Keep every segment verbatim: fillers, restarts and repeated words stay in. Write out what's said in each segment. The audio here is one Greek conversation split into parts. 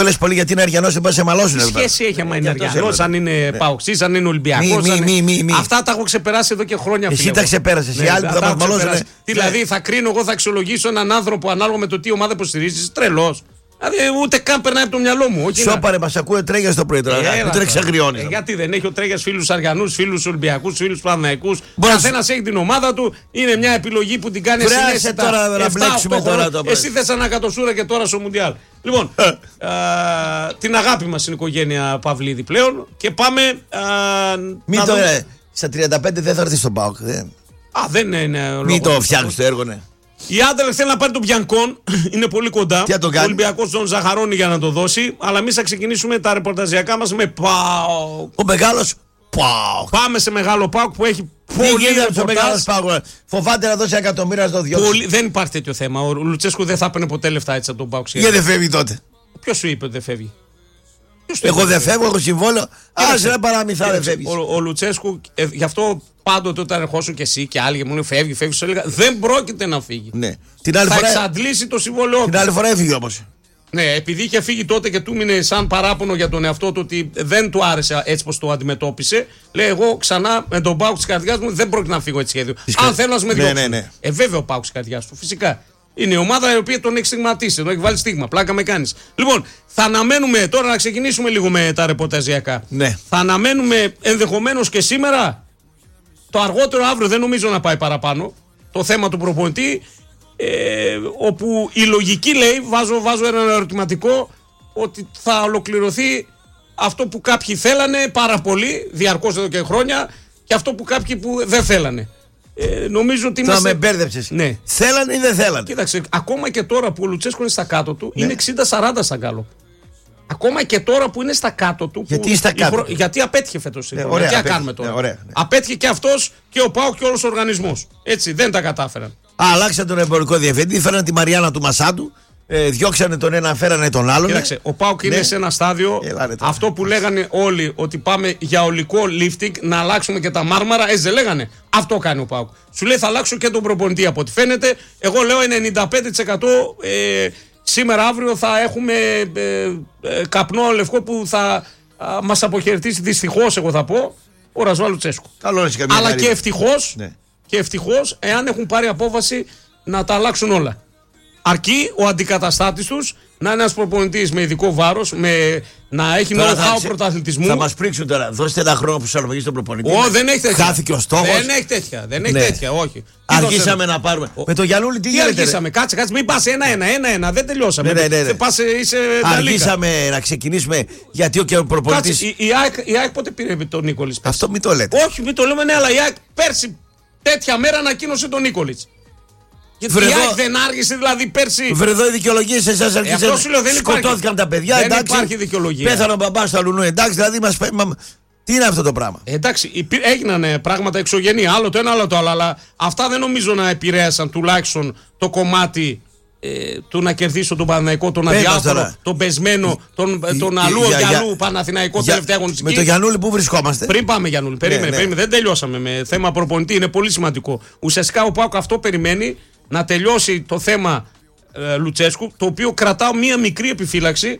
Λες πολύ γιατί είναι Αριανός, δεν πάει σε μαλώσουν. Τι σχέση έχει άμα είναι Αριανός, αν είναι Παοξής, αν είναι Ολυμπιακός. Αυτά τα έχω ξεπεράσει εδώ και χρόνια. Εσύ τα ξεπέρασες. Οι άλλοι που θα μας μαλώσουν. Δηλαδή θα κρίνω εγώ, θα αξιολογήσω έναν άνθρωπο ανάλογα με το τι ομάδα υποστηρίζεις. Τρελός. Δηλαδή ούτε καν περνάει από το μυαλό μου. Σώπαρε, μας ακούει Τρέγιας το πρωί τώρα. Δεν τον εξαγριώνει. Γιατί δεν έχει ο Τρέγιας φίλους Αριανούς, φίλους Ολυμπιακούς, φίλους Παναθηναϊκούς. Καθένας έχει την ομάδα του. Είναι μια επιλογή που την κάνει εσύ. Τώρα να μπλέξουμε τώρα το πρωί. Εσύ θες ανακατοσούρα και τώρα στο Μουντιάλ. Λοιπόν, την αγάπη μας στην οικογένεια Παυλίδη πλέον και πάμε. Μην το. Στα τριάντα πέντε δεν θα έρθει στον ΠΑΟΚ. Α, δεν είναι. Μην το φτιάχνεις το έργο, ναι. Η Άντελ θέλει να πάρει τον Μπιανκόν, είναι πολύ κοντά. Ο Ολυμπιακός τον ζαχαρώνει για να το δώσει. Αλλά εμείς θα ξεκινήσουμε τα ρεπορταζιακά μας με ΠΑΟΚ. Ο μεγάλος ΠΑΟΚ. Πάμε σε μεγάλο ΠΑΟΚ που έχει πολύ ρεπορτάζ. Φοβάται να δώσει εκατομμύρια στο διώξει. Δεν υπάρχει τέτοιο θέμα. Ο Λουτσέσκου δεν θα έπαιρνε ποτέ λεφτά έτσι από τον ΠΑΟΚ. Γιατί δεν φεύγει τότε. Ποιος σου είπε ότι δεν φεύγει? Εγώ δεν φεύγω, έχω συμβόλαιο. Άσε να παραμυθά, δεν φεύγει. Ο, ο Λουτσέσκου, ε, γι' αυτό πάντοτε όταν ερχόσουν και εσύ και άλλοι μου λένε φεύγει, φεύγει, σου έλεγα δεν πρόκειται να φύγει. Ναι. Την άλλη θα φορά... εξαντλήσει το συμβόλαιό του. Την άλλη φορά έφυγε όμως. Ναι, επειδή είχε φύγει τότε και του μείνε σαν παράπονο για τον εαυτό του ότι δεν του άρεσε έτσι πως το αντιμετώπισε, λέει εγώ ξανά με τον ΠΑΟΚ της καρδιάς μου δεν πρόκειται να φύγω έτσι σχέδιο. Αν κα... θέλω να με διώξουν. Ναι, ναι, ναι. Ε, βέβαια ο ΠΑΟΚ της καρδιάς του, φυσικά. Είναι η ομάδα η οποία τον έχει στιγματίσει, τον έχει βάλει στίγμα. Πλάκα με κάνεις. Λοιπόν, θα αναμένουμε τώρα να ξεκινήσουμε λίγο με τα ρεπορταζιακά. Ναι. Θα αναμένουμε ενδεχομένως και σήμερα, το αργότερο αύριο δεν νομίζω να πάει παραπάνω, το θέμα του προπονητή, ε, όπου η λογική λέει, βάζω, βάζω ένα ερωτηματικό, ότι θα ολοκληρωθεί αυτό που κάποιοι θέλανε πάρα πολύ, διαρκώς εδώ και χρόνια, και αυτό που κάποιοι που δεν θέλανε. Ε, νομίζω ότι θα με μπέρδεψες. Ναι. Θέλανε ή δεν θέλανε? Κοίταξε, ακόμα και τώρα που ο Λουτσέσκο είναι στα κάτω του, ναι. Είναι εξήντα σαράντα σαν Γκάλοπ. Ακόμα και τώρα που είναι στα κάτω του. Γιατί που στα κάτω. Χρο... Γιατί απέτυχε φέτος. Ναι, ωραία, τι κάνουμε τώρα. Ναι, ωραία, ναι. Απέτυχε και αυτός και ο ΠΑΟΚ και όλος ο οργανισμός. Έτσι, δεν τα κατάφεραν. Αλλάξαν τον εμπορικό διευθυντή, φέραν τη Μαριάννα του Μασάντου. Ε, διώξανε τον ένα, φέρανε τον άλλον. Κοίταξε, ο ΠΑΟΚ είναι ναι. σε ένα στάδιο. Αυτό που λέγανε όλοι ότι πάμε για ολικό lifting, να αλλάξουμε και τα μάρμαρα, έτσι δεν λέγανε. Αυτό κάνει ο ΠΑΟΚ. Σου λέει θα αλλάξω και τον προπονητή από ό,τι φαίνεται. Εγώ λέω ενενήντα πέντε τοις εκατό ε, σήμερα αύριο θα έχουμε ε, ε, καπνό λευκό που θα μας αποχαιρετήσει δυστυχώς, εγώ θα πω, ο Ρασβάλ Λουτσέσκου. Αλλά και ευτυχώς, ναι. και ευτυχώς εάν έχουν πάρει απόφαση να τα αλλάξουν όλα. Αρκεί ο αντικαταστάτης τους να είναι ένας προπονητής με ειδικό βάρος, με, να έχει know-how πρωταθλητισμού. Θα μας πρίξουν τώρα. Δώστε ένα χρόνο που σας αλογεί στον προπονητή. Ω, δεν έχει τέτοια. Χάθηκε ο στόχος. Δεν έχει τέτοια. Δεν έχει ναι. τέτοια, όχι. Αργήσαμε να πάρουμε. Ο... Με το Γιαννούλη τι, τι γίνεται. Αργήσαμε, κάτσε, κάτσε. Μην πας ένα-ένα, ένα-ένα. Δεν τελειώσαμε. Ναι, ναι, ναι, ναι. Πας, είσαι αργήσαμε να ξεκινήσουμε γιατί ο και ο προπονητής. Κάτσε, η, η, ΑΕΚ, η ΑΕΚ πότε πήρε τον Νίκολιτς? Αυτό μην το λέτε. Όχι, μην το λέμε, ναι, αλλά η ΑΕΚ πέρσι τέτοια μέρα ανακοίνωσε τον Νίκολιτς. Γιατί η ΑΕΚ δεν άργησε δηλαδή πέρσι. Βρεδό οι δικαιολογίες σε εσάς αρχίσαν. Σκοτώθηκαν τα παιδιά. Δεν εντάξει, υπάρχει δικαιολογία. Πέθανε ο μπαμπάς του αλουνού. Εντάξει, δηλαδή μας. Τι είναι αυτό το πράγμα? Εντάξει, έγιναν πράγματα εξωγενή. Άλλο το ένα, άλλο το άλλο. Αλλά αυτά δεν νομίζω να επηρέασαν τουλάχιστον το κομμάτι ε, του να κερδίσω τον Παναθηναϊκό, τον αδιάφορο, τον πεσμένο, τον, τον αλλού Γιαννού Παναθηναϊκό τελευταία αγωνιστική. Με το Γιαννούλη που βρισκόμαστε. Πριν πάμε Γιαννούλη, περίμενε, ναι, περίμενε, ναι. δεν τελειώσαμε με θέμα προπονητή. Είναι πολύ σημαντικό. Ουσιαστικά ο ΠΑΟΚ αυτό περιμένει. Να τελειώσει το θέμα ε, Λουτσέσκου, το οποίο κρατάω μία μικρή επιφύλαξη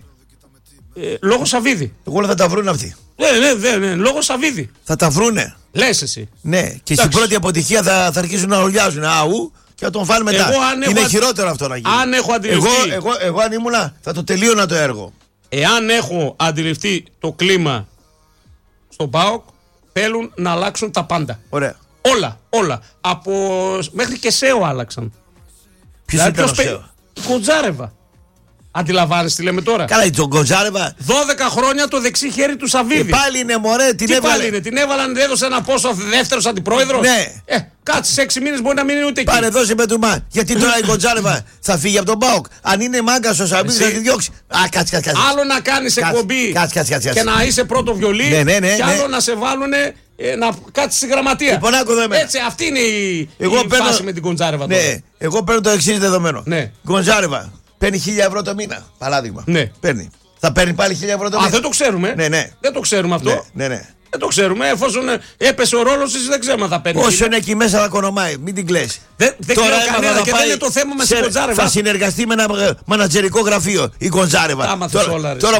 ε, λόγω Σαββίδη. Εγώ θα τα βρουν αυτοί. Ναι, ναι, ναι, ναι, λόγω Σαββίδη. Θα τα βρούνε. Λες εσύ. Ναι, και στην πρώτη αποτυχία θα, θα αρχίσουν να ορλιάζουν. Αού και θα τον φάνε μετά. Εγώ, είναι έχω, χειρότερο αυτό να γίνει. Αν έχω αντιληφθεί. Εγώ, εγώ, εγώ αν ήμουνα θα το τελείωνα το έργο. Εάν έχω αντιληφθεί το κλίμα στον ΠΑΟΚ, θέλουν να αλλάξουν τα πάντα. Ωραία. Όλα, όλα. Από... Μέχρι και ΣΕΟ άλλαξαν. Ποιος ήταν ο ΣΕΟ? Η Κοντζάρεβα. Αντιλαμβάνεσαι τι λέμε τώρα? Καλά, η Κοντζάρεβα. δώδεκα χρόνια το δεξί χέρι του Σαββίδη. Και πάλι είναι μωρέ, την τι έβαλε. Πάλι είναι, την έβαλαν, έδωσε ένα πόσο δεύτερος αντιπρόεδρος. Ναι. Ε, κάτσε σε έξι μήνες μπορεί να μην είναι ούτε εκεί. Πάρε δώσε με του μα. Γιατί τώρα η Κοντζάρεβα θα φύγει από τον ΠΑΟΚ. Αν είναι μάγκας ο Σαββίδης θα τη διώξει. Α, κάτσε, κάτσε. Άλλο να κάνεις εκπομπή και να είσαι πρώτο βιολί. Ναι, ναι, ναι, και άλλο να σε βάλουνε. Ε, να κάτσει στη γραμματεία. Λοιπόν, έτσι, αυτή είναι η, εγώ η παίρνω... φάση με την Κοντζάρεβα. Ναι, τώρα. Εγώ παίρνω το εξής δεδομένο. Ναι. Κοντζάρεβα παίρνει χίλια ευρώ το μήνα. Παράδειγμα. Ναι. Παίρνει. Θα παίρνει πάλι χίλια ευρώ το μήνα. Α, δεν το ξέρουμε. Ναι, ναι. Δεν το ξέρουμε αυτό. Ναι, ναι, ναι. Δεν το ξέρουμε. Εφόσον έπεσε ο ρόλος της, δεν ξέρουμε αν θα παίρνει. Όσο είναι εκεί μέσα θα κονομάει. Μην την κλαις. Δεν, δεν Τώρα κλαίω κανένα και δεν είναι το θέμα με την Κοντζάρεβα. Θα συνεργαστεί με ένα μανατζερικό γραφείο η Κοντζάρεβα. Άμα θες όλα, ρε.